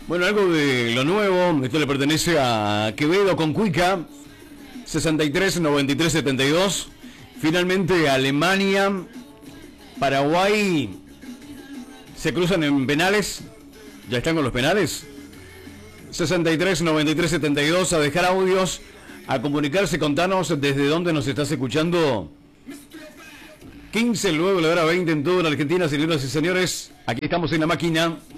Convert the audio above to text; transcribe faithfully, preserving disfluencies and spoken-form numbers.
Bueno, algo de lo nuevo, esto le pertenece a Quevedo con Cuica, sesenta y tres noventa y tres setenta y dos. Finalmente Alemania, Paraguay se cruzan en penales. ¿Ya están con los penales? sesenta y tres noventa y tres setenta y dos, a dejar audios, a comunicarse, contanos desde dónde nos estás escuchando. quince luego de la hora veinte en toda la Argentina, señoras y señores. Aquí estamos en la máquina.